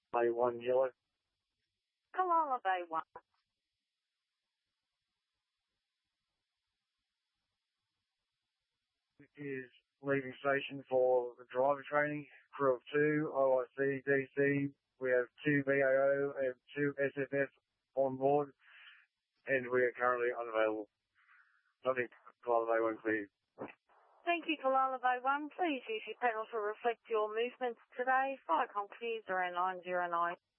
Bay 1 Yellow. Kalala Bay 1. Is leaving station for the driver training. Crew of 2, OIC, DC. We have 2 BAO and 2 SFF on board, and we are currently unavailable. Nothing, Kalala Bay 1 clear. Thank you, Kalala Bay 1. Please use your panel to reflect your movements today. Flight clear 0909.